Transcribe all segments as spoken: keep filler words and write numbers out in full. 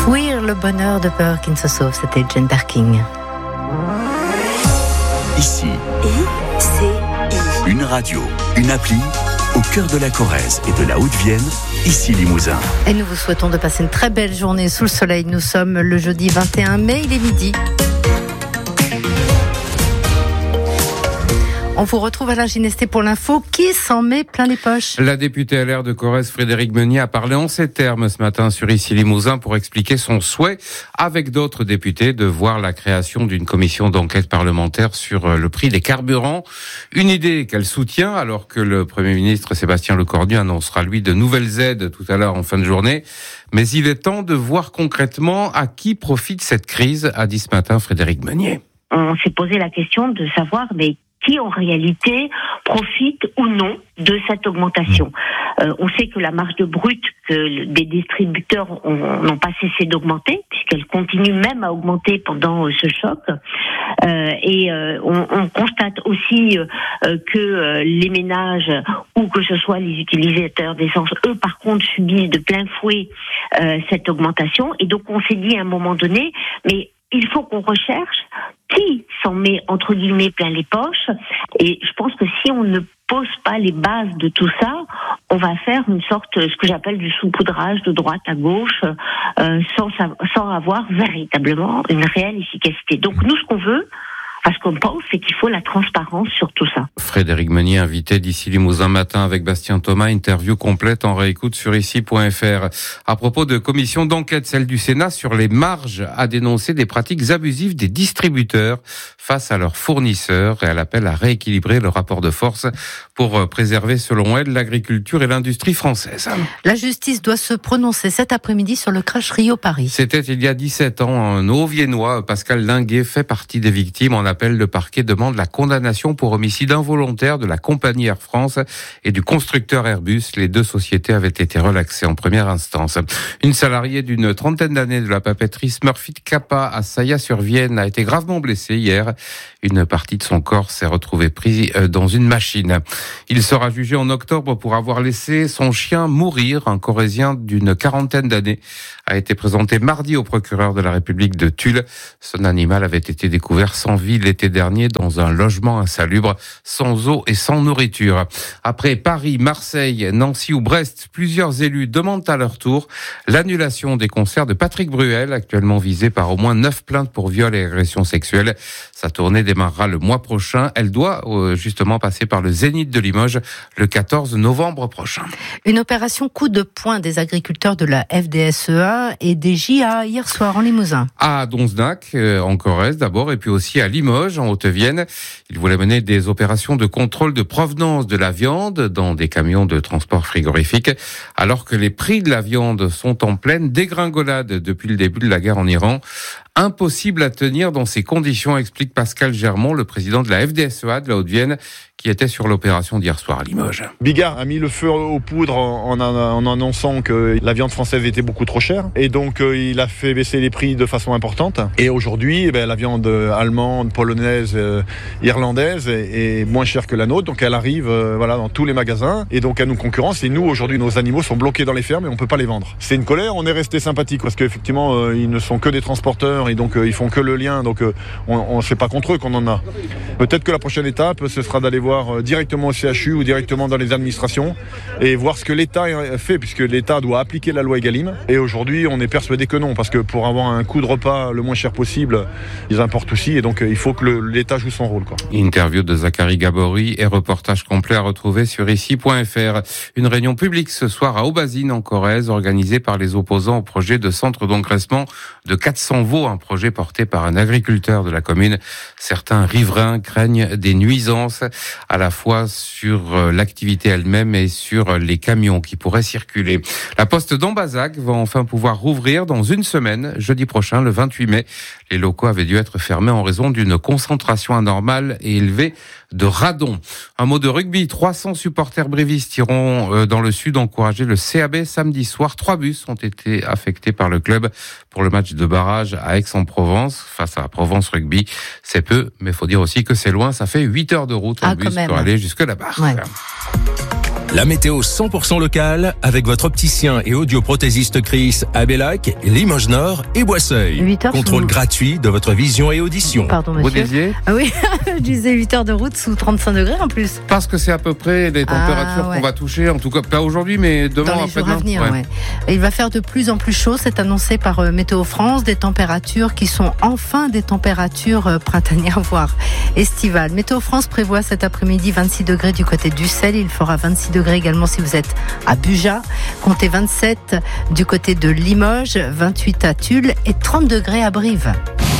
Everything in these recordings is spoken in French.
Fuir le bonheur de peur qui ne se sauve, c'était Jane Birkin. Ici, I C I. Une radio, une appli, au cœur de la Corrèze et de la Haute-Vienne, ici Limousin. Et nous vous souhaitons de passer une très belle journée sous le soleil. Nous sommes le jeudi vingt et un mai, il est midi. On vous retrouve à la Gynesté pour l'info. Qui s'en met plein les poches? La députée L R de Corrèze, Frédérique Meunier, a parlé en ces termes ce matin sur Ici Limousin pour expliquer son souhait, avec d'autres députés, de voir la création d'une commission d'enquête parlementaire sur le prix des carburants. Une idée qu'elle soutient alors que le Premier ministre Sébastien Lecornu annoncera lui de nouvelles aides tout à l'heure en fin de journée. Mais il est temps de voir concrètement à qui profite cette crise, a dit ce matin Frédérique Meunier. On s'est posé la question de savoir, mais qui en réalité profite ou non de cette augmentation. Euh, on sait que la marge de brut que des distributeurs ont, n'ont pas cessé d'augmenter, puisqu'elle continue même à augmenter pendant ce choc. Euh, et euh, on, on constate aussi euh, que euh, les ménages, ou que ce soit les utilisateurs d'essence, eux par contre subissent de plein fouet euh, cette augmentation. Et donc on s'est dit à un moment donné, mais il faut qu'on recherche qui s'en met entre guillemets plein les poches. Et je pense que si on ne pose pas les bases de tout ça, on va faire une sorte, ce que j'appelle du saupoudrage de droite à gauche, euh, sans, sans avoir véritablement une réelle efficacité. Donc nous, ce qu'on veut, parce qu'on pense, c'est qu'il faut la transparence sur tout ça. Frédérique Meunier, invité d'Ici Limousin matin avec Bastien Thomas, interview complète en réécoute sur ici point f r. À propos de commission d'enquête, celle du Sénat sur les marges a dénoncé des pratiques abusives des distributeurs face à leurs fournisseurs et elle appelle à rééquilibrer le rapport de force pour préserver, selon elle, l'agriculture et l'industrie française. La justice doit se prononcer cet après-midi sur le crash Rio-Paris. C'était il y a dix-sept ans. Un Haut-Viennois, Pascal Linguet, fait partie des victimes. En appel, le parquet demande la condamnation pour homicide involontaire de la compagnie Air France et du constructeur Airbus. Les deux sociétés avaient été relaxées en première instance. Une salariée d'une trentaine d'années de la papeterie Smurfit Kappa à Saillat-sur-Vienne a été gravement blessée hier. Une partie de son corps s'est retrouvée prise dans une machine. Il sera jugé en octobre pour avoir laissé son chien mourir. Un Corrézien d'une quarantaine d'années a été présenté mardi au procureur de la République de Tulle. Son animal avait été découvert sans vie l'été dernier dans un logement insalubre, sans eau et sans nourriture. Après Paris, Marseille, Nancy ou Brest, plusieurs élus demandent à leur tour l'annulation des concerts de Patrick Bruel, actuellement visé par au moins neuf plaintes pour viol et agression sexuelle. Sa tournée démarrera le mois prochain. Elle doit euh, justement passer par le Zénith de Limoges le quatorze novembre prochain. Une opération coup de poing des agriculteurs de la F D S E A et des J A hier soir en Limousin. À Donzenac, euh, en Corrèze d'abord, et puis aussi à Limoges, en Haute-Vienne. Ils voulaient mener des opérations de contrôle de provenance de la viande dans des camions de transport frigorifique, alors que les prix de la viande sont en pleine dégringolade depuis le début de la guerre en Iran. Impossible à tenir dans ces conditions, explique Pascal Germont, le président de la F D S E A de la Haute-Vienne, qui était sur l'opération d'hier soir à Limoges. Bigard a mis le feu aux poudres en, en, en annonçant que la viande française était beaucoup trop chère. Et donc, euh, il a fait baisser les prix de façon importante. Et aujourd'hui, eh ben, la viande allemande, polonaise, euh, irlandaise est, est moins chère que la nôtre. Donc, elle arrive euh, voilà, dans tous les magasins. Et donc, elle nous concurrence. Et nous, aujourd'hui, nos animaux sont bloqués dans les fermes et on ne peut pas les vendre. C'est une colère. On est resté sympathique parce qu'effectivement, euh, ils ne sont que des transporteurs et donc euh, ils font que le lien. Donc, euh, on ne sait pas contre eux qu'on en a. Peut-être que la prochaine étape, ce sera d'aller voir directement au C H U ou directement dans les administrations et voir ce que l'État fait, puisque l'État doit appliquer la loi Egalim. Et aujourd'hui, on est persuadé que non, parce que pour avoir un coût de repas le moins cher possible, ils importent aussi, et donc il faut que le, l'État joue son rôle, quoi. Interview de Zachary Gabory et reportage complet à retrouver sur ici point f r. Une réunion publique ce soir à Aubazine en Corrèze, organisée par les opposants au projet de centre d'engraissement de quatre cents veaux, un projet porté par un agriculteur de la commune. Certains riverains craignent des nuisances à la fois sur l'activité elle-même et sur les camions qui pourraient circuler. La poste d'Ambazac va enfin pouvoir rouvrir dans une semaine, jeudi prochain, le vingt-huit mai. Les locaux avaient dû être fermés en raison d'une concentration anormale et élevée de radon. Un mot de rugby, trois cents supporters brévistes iront dans le sud encourager le C A B samedi soir. Trois bus ont été affectés par le club pour le match de barrage à Aix-en-Provence face à Provence Rugby. C'est peu, mais il faut dire aussi que c'est loin. Ça fait huit heures de route en ah, bus pour aller jusque là-bas. Ouais. La météo cent pour cent locale avec votre opticien et audioprothésiste Chris à Bellac, Limoges Nord et Boisseuil. huit heures Contrôle sous... gratuit de votre vision et audition. Pardon, monsieur. Vous disiez ? Ah oui, je disais huit heures de route sous trente-cinq degrés en plus. Parce que c'est à peu près les températures Ah, ouais. qu'on va toucher, en tout cas pas aujourd'hui, mais demain, Dans les jours à après-demain. venir, Ouais. ouais. Et il va faire de plus en plus chaud, c'est annoncé par euh, Météo France, des températures qui sont enfin des températures euh, printanières, voire estivales. Météo France prévoit cet après-midi vingt-six degrés du côté d'Ussel, il fera vingt-six degrés également si vous êtes à Buja, comptez vingt-sept du côté de Limoges, vingt-huit à Tulle et trente degrés à Brive.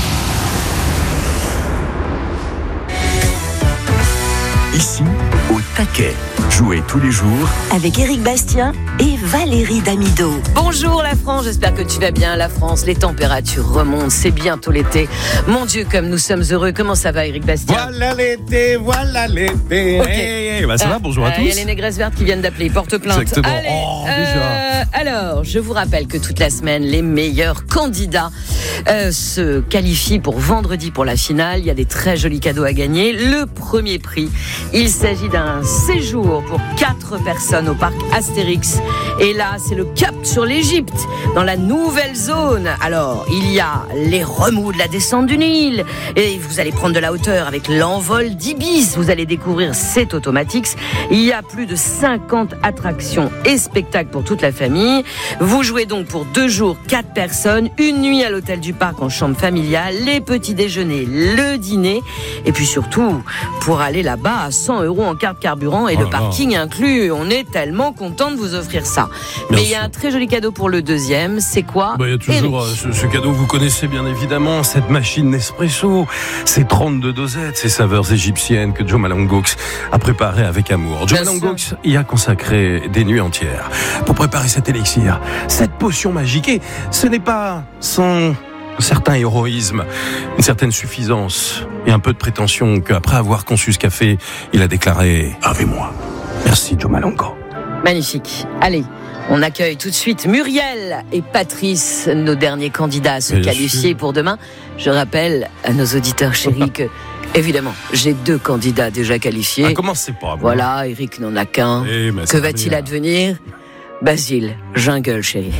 Ici, au taquet. Jouez tous les jours Avec Éric Bastien et Valérie Damido. Bonjour la France, j'espère que tu vas bien. La France, les températures remontent, c'est bientôt l'été. Mon Dieu, comme nous sommes heureux. Comment ça va, Éric Bastien? Voilà l'été, voilà l'été. Ok. Hey, hey, bah ça Ah, va, bonjour à ah, tous. Il y a les négresses vertes qui viennent d'appeler, porte plainte. Exactement. Allez, Oh, euh, alors, je vous rappelle que toute la semaine, les meilleurs candidats euh, se qualifient pour vendredi pour la finale. Il y a des très jolis cadeaux à gagner. Le premier prix, il s'agit d'un séjour pour quatre personnes au parc Astérix. Et là, c'est le cap sur l'Égypte, dans la nouvelle zone. Alors, il y a les remous de la descente du Nil. Et vous allez prendre de la hauteur avec l'envol d'Ibis. Vous allez découvrir cet Automatix. Il y a plus de cinquante attractions et spectacles pour toute la famille. Vous jouez donc pour deux jours, quatre personnes, une nuit à l'hôtel du parc en chambre familiale, les petits déjeuners, le dîner. Et puis surtout, pour aller là-bas à cent euros en carte carburant et Oh le là parking inclus. On est tellement content de vous offrir ça. Mais il y a un très joli cadeau pour le deuxième. C'est quoi? Bah, il y a toujours euh, ce, ce cadeau, vous connaissez bien évidemment, cette machine Nespresso, ces trente-deux dosettes, ces saveurs égyptiennes que Joe Malongox a préparées avec amour. Joe Bien Malongox y a consacré des nuits entières pour préparer cet élixir, cette potion magique. Et ce n'est pas sans un certain héroïsme, une certaine suffisance et un peu de prétention qu'après avoir conçu ce café, il a déclaré « Avec moi ». Merci Joe Malongo. Magnifique. Allez, on accueille tout de suite Muriel et Patrice, nos derniers candidats à se Bien qualifier sûr. pour demain. Je rappelle à nos auditeurs chéris que, évidemment, j'ai deux candidats déjà qualifiés. Ah, comment c'est pas bon. Voilà, Eric n'en a qu'un. Eh, mais Que ça va-t-il venir. advenir? Basile, jungle, chérie.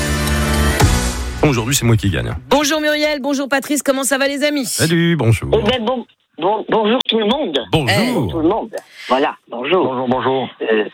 Aujourd'hui, c'est moi qui gagne. Bonjour Muriel, bonjour Patrice, comment ça va les amis? Salut, bonjour. Eh ben, bon, bon, bonjour tout le monde. Bonjour. Tout le monde. Voilà, bonjour. Bonjour, bonjour. Euh,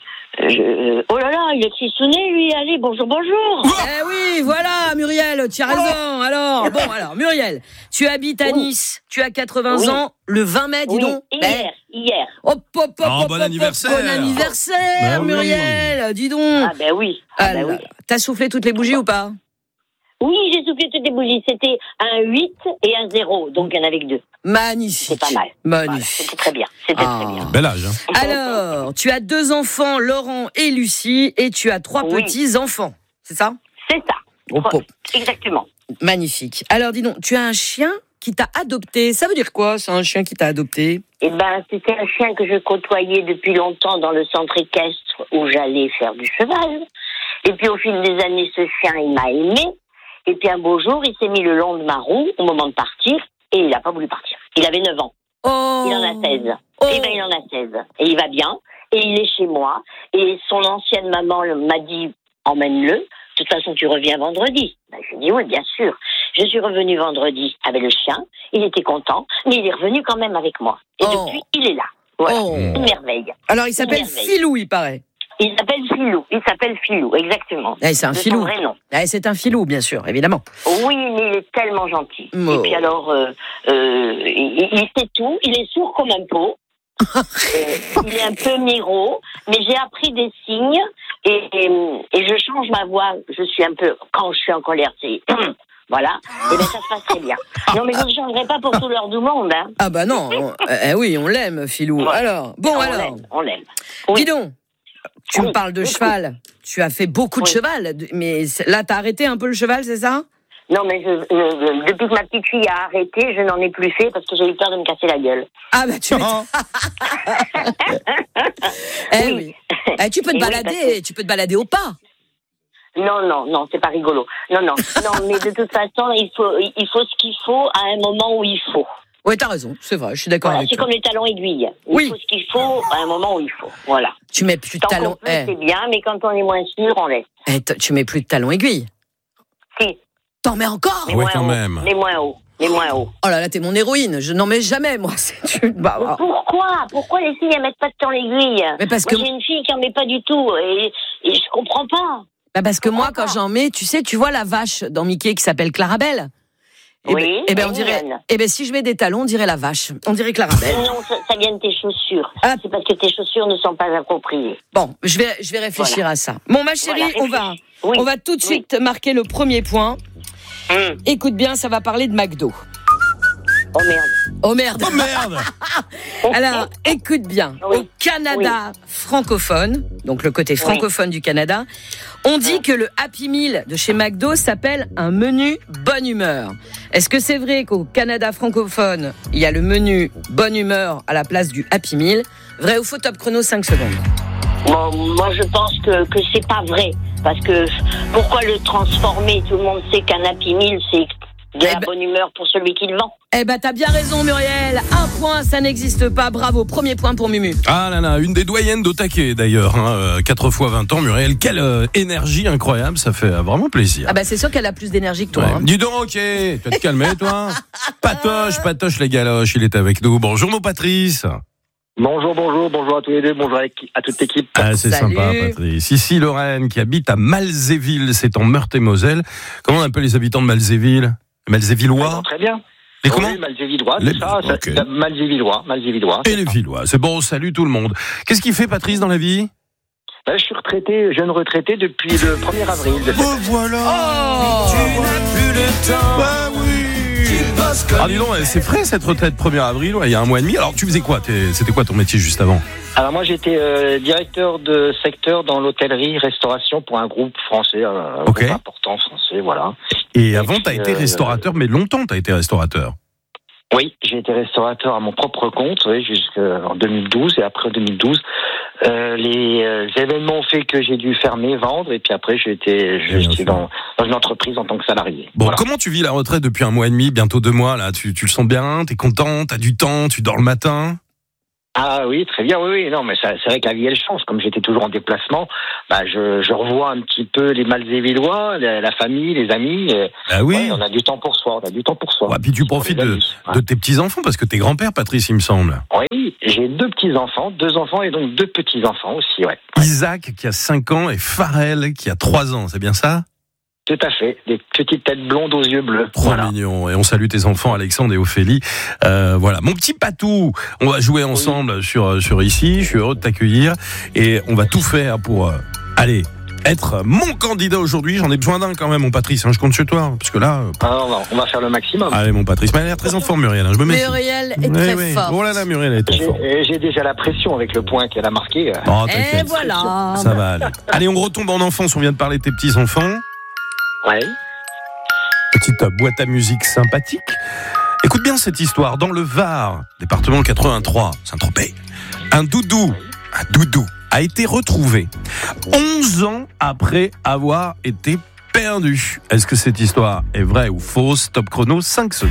je- oh là là, il est frissonné, lui. Allez, bonjour, bonjour. Eh oui, voilà Muriel, tu as raison. Alors, bon, alors Muriel, tu habites à Oui. Nice, tu as quatre-vingts Oui. ans, le vingt mai, dis Oui, donc. hier, hier. Hop, hop, hop, Oh, hop, bon hop, anniversaire. Bon anniversaire, Bah oui. Muriel, dis donc. Ah ben oui. Ah, Ah ben là oui. là. T'as soufflé toutes les bougies ou pas? Oui, j'ai soufflé toutes les bougies. C'était un huit et un zéro, donc il y en avait que deux. Magnifique. C'est pas mal. Voilà, Magnifique. c'était très bien. C'était Ah. très bien. Bel âge, hein. Alors, tu as deux enfants, Laurent et Lucie, et tu as trois Oui. petits-enfants, c'est ça? C'est ça. Hop, hop. Exactement. Magnifique. Alors, dis donc, tu as un chien qui t'a adopté. Ça veut dire quoi, c'est un chien qui t'a adopté? Eh ben, c'était un chien que je côtoyais depuis longtemps dans le centre équestre où j'allais faire du cheval. Et puis, au fil des années, ce chien, il m'a aimé. Et puis, un beau jour, il s'est mis le long de ma roue au moment de partir et il n'a pas voulu partir. Il avait neuf ans. Oh. Il en a seize. Oh. Eh ben, il en a seize. Et il va bien. Et il est chez moi. Et son ancienne maman m'a dit, emmène-le. De toute façon, tu reviens vendredi. Ben, je lui ai dit, oui, bien sûr. Je suis revenue vendredi avec le chien. Il était content. Mais il est revenu quand même avec moi. Et Oh. depuis, il est là. Voilà. Oh. Une merveille. Alors, il s'appelle merveille. Filou, il paraît. Il s'appelle Filou. Il s'appelle Filou, exactement. Eh, c'est un De son filou. vrai nom. Eh, c'est un filou, bien sûr, évidemment. Oui, mais il est tellement gentil. Oh. Et puis alors, euh, euh, il, il sait tout. Il est sourd comme un pot. Euh, il est un peu miro, mais j'ai appris des signes et, et, et je change ma voix. Je suis un peu, quand je suis en colère, c'est voilà. Et bien ça se passe très bien. Non, mais je ne changerai pas pour tout l'heure du monde. Hein. Ah bah non, on- eh oui, on l'aime, Filou. Ouais. Alors, bon on alors, l'aime, on l'aime. dis donc, tu Oui, me parles de beaucoup. cheval. Tu as fait beaucoup de Oui. cheval, mais là, t'as arrêté un peu le cheval, c'est ça? Non, mais je, je- depuis que ma petite fille a arrêté, je n'en ai plus fait parce que j'ai eu peur de me casser la gueule. Ah bah tu m'étonnes. Eh oui. Oui. Eh, tu peux te Et oui, balader, parce que- tu peux te balader au pas. Non, non, non, c'est pas rigolo. Non, non, non, mais de toute façon, il faut, il faut ce qu'il faut à un moment où il faut. Oui, t'as raison, c'est vrai, je suis d'accord Voilà, avec c'est toi. comme les talons aiguilles. Il Oui. faut ce qu'il faut à un moment où il faut. Voilà. Tu mets plus de Tant talons. qu'on peut, Eh, c'est bien, mais quand on est moins sûr, on laisse. eh, t- tu mets plus de talons aiguilles. Si. T'en mets encore? Les Ouais, moins quand hauts. même. Les moins hauts. Les moins hauts. Oh là là, t'es mon héroïne. Je n'en mets jamais, moi. C'est tu... bah, Mais bah. pourquoi Pourquoi les filles, elles mettent pas de talons aiguilles? Mais parce Moi, que- j'ai une fille qui en met pas du tout. Et, et je comprends pas. Bah parce que moi, Pourquoi quand pas j'en mets, tu sais, tu vois la vache dans Mickey qui s'appelle Clarabelle. Eh Oui, ben, eh ben, elle on est dirait. mignonne. Eh ben, si je mets des talons, on dirait la vache. On dirait Clarabelle. Non, ça, ça vient de tes chaussures. Ah. C'est parce que tes chaussures ne sont pas appropriées. Bon, je vais, je vais réfléchir Voilà. à ça. Bon, ma chérie, Voilà, on va, réfléchis. Oui. on va tout de Oui. suite marquer le premier point. Hum. Écoute bien, ça va parler de McDo. Oh merde. Oh merde. Oh merde. Alors, écoute bien. Oui. Au Canada francophone, donc le côté francophone du Canada, on dit que le Happy Meal de chez McDo s'appelle un menu bonne humeur. Est-ce que c'est vrai qu'au Canada francophone, il y a le menu bonne humeur à la place du Happy Meal? Vrai ou faux? Top chrono, cinq secondes. Bon, moi, je pense que, que c'est pas vrai. Parce que pourquoi le transformer? Tout le monde sait qu'un Happy Meal, c'est de la ben- bonne humeur pour celui qui le vend. Eh ben, t'as bien raison, Muriel. Un point, ça n'existe pas. Bravo. Premier point pour Mumu. Ah là là, une des doyennes d'Otake d'ailleurs, hein, euh, quatre fois vingt ans, Muriel. Quelle euh, énergie incroyable, ça fait euh, vraiment plaisir. Ah bah, c'est sûr qu'elle a plus d'énergie que toi. Ouais. hein. Dis donc, ok, tu vas te calmer toi. Patoche, Patoche les galoches, il est avec nous. Bonjour mon Patrice. Bonjour, bonjour, bonjour à tous les deux, bonjour à, à toute l'équipe. Ah, c'est Salut. sympa, Patrice. Ici, Lorraine, qui habite à Malzéville, c'est en Meurthe-et-Moselle. Comment on appelle les habitants de Malzéville? Les Malzévillois? Très bien. Les comment? Oui, Malzévillois, Les- c'est ça, ça, ok. ça, Malzévillois, Malzévillois. Et les Villois. C'est bon, salut tout le monde. Qu'est-ce qu'il fait, Patrice, dans la vie? Ben, je suis retraité, jeune retraité depuis le premier avril de cette Oh, voilà. Oh. Tu n'as plus le temps. Bah oui. Ah, dis donc, c'est frais cette retraite premier avril, ouais, il y a un mois et demi. Alors, tu faisais quoi? T'es- C'était quoi ton métier juste avant? Alors moi j'étais euh, directeur de secteur dans l'hôtellerie restauration pour un groupe français, un Ok. groupe important français, voilà. Et avant, puis, t'as été euh, restaurateur, mais longtemps t'as été restaurateur. Oui, j'ai été restaurateur à mon propre compte, oui, jusqu'en deux mille douze, et après deux mille douze, euh, les euh, événements ont fait que j'ai dû fermer, vendre, et puis après j'ai été, Bien j'étais sûr. dans, dans une entreprise en tant que salarié. Bon, Voilà. comment tu vis la retraite depuis un mois et demi, bientôt deux mois là? Tu, tu le sens bien? T'es content? T'as du temps? Tu dors le matin? Ah oui, très bien, oui, oui, non, mais ça, c'est vrai que la vie elle change. Comme j'étais toujours en déplacement, bah je, je revois un petit peu les Malzévillois, la, la famille, les amis. Et, Bah oui. ouais, on a du temps pour soi, on a du temps pour soi. Ouais, puis tu Pour profites les de, amis, ouais. de tes petits-enfants, parce que t'es grand-père, Patrice, il me semble. Oui, j'ai deux petits-enfants, deux enfants et donc deux petits-enfants aussi, ouais. Isaac qui a cinq ans et Pharrell qui a trois ans, c'est bien ça? Tout à fait, des petites têtes blondes aux yeux bleus. Trop Voilà. mignon. Et on salue tes enfants, Alexandre et Ophélie. Euh, voilà. Mon petit Patou, on va jouer ensemble sur, sur ici. Je suis heureux de t'accueillir. Et on va tout faire pour, euh, aller, être mon candidat aujourd'hui. J'en ai besoin d'un quand même, mon Patrice. Hein, je compte sur toi. Parce que là. euh, Ah, on, va, on va faire le maximum. Allez, mon Patrice. Mais elle a l'air très en forme, Muriel. Hein, je me méfie. Muriel est Oui, très oui. forte. Oh là là, Muriel est très J'ai, forte. et j'ai déjà la pression avec le point qu'elle a marqué. Oh, Et t'inquiète. voilà. Ça va aller. Allez, on retombe en enfance. On vient de parler de tes petits-enfants. Ouais. Petite boîte à musique sympathique. Écoute bien cette histoire. Dans le Var, département quatre-vingt-trois, Saint-Tropez, un doudou, un doudou a été retrouvé onze ans après avoir été perdu. Est-ce que cette histoire est vraie ou fausse? Top chrono, cinq secondes.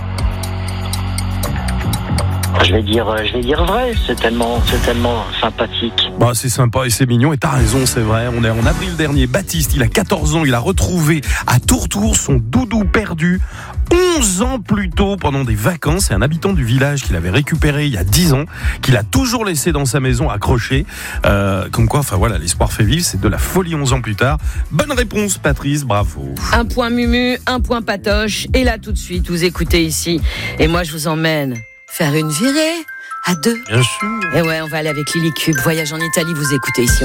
Je vais dire, je vais dire vrai. C'est tellement, c'est tellement sympathique. Bah, c'est sympa et c'est mignon, et t'as raison, c'est vrai. On est en avril dernier. Baptiste, il a quatorze ans, il a retrouvé à Tourtour son doudou perdu onze ans plus tôt pendant des vacances. C'est un habitant du village qu'il avait récupéré il y a dix ans, qu'il a toujours laissé dans sa maison accroché. Euh, comme quoi, enfin voilà, l'espoir fait vivre, c'est de la folie onze ans plus tard. Bonne réponse, Patrice, bravo. Un point Mumu, un point Patoche. Et là, tout de suite, vous écoutez ici. Et moi, je vous emmène faire une virée à deux. Bien sûr. Et ouais, on va aller avec Lily Cube. Voyage en Italie, vous écoutez ici.